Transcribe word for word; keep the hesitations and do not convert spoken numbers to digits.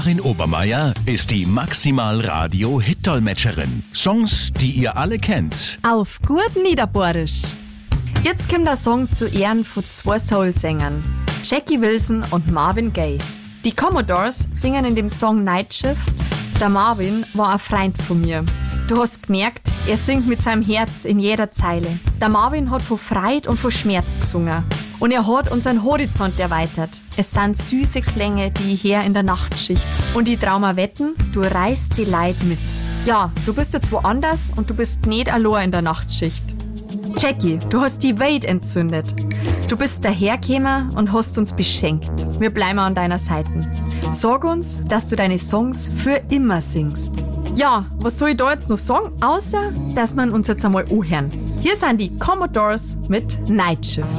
Karin Obermeier ist die Maximal-Radio-Hit-Dolmetscherin. Songs, die ihr alle kennt. Auf gut Niederbohrisch. Jetzt kommt der Song zu Ehren von zwei Soul-Sängern, Jackie Wilson und Marvin Gaye. Die Commodores singen in dem Song Night Shift. Der Marvin war ein Freund von mir. Du hast gemerkt, er singt mit seinem Herz in jeder Zeile. Der Marvin hat von Freude und von Schmerz gesungen. Und er hat unseren Horizont erweitert. Es sind süße Klänge, die ich her in der Nachtschicht. Und ich trau mir wetten, du reißt die Leid mit. Ja, du bist jetzt woanders und du bist nicht allein in der Nachtschicht. Jackie, du hast die Welt entzündet. Du bist dahergekommen und hast uns beschenkt. Wir bleiben an deiner Seite. Sag uns, dass du deine Songs für immer singst. Ja, was soll ich da jetzt noch sagen, außer dass wir uns jetzt einmal anhören. Hier sind die Commodores mit Night Shift.